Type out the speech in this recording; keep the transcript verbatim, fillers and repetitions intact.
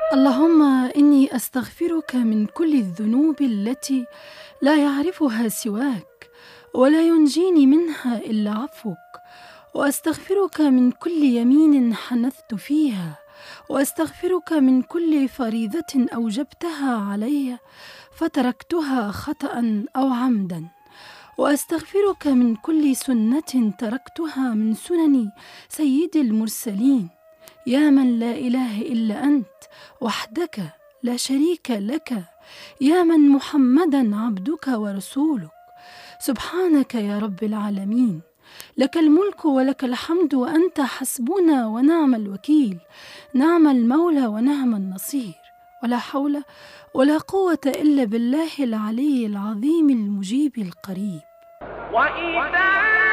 اللهم إني أستغفرك من كل الذنوب التي لا يعرفها سواك ولا ينجيني منها إلا عفوك، وأستغفرك من كل يمين حنثت فيها، وأستغفرك من كل فريضة أوجبتها علي فتركتها خطأ أو عمدا، وأستغفرك من كل سنة تركتها من سنن سيد المرسلين، يا من لا إله إلا أنت وحدك لا شريك لك، يا من محمدًا عبدك ورسولك. سبحانك يا رب العالمين، لك الملك ولك الحمد وأنت حسبنا ونعم الوكيل، نعم المولى ونعم النصير، ولا حول ولا قوة إلا بالله العلي العظيم المجيب القريب. وإذا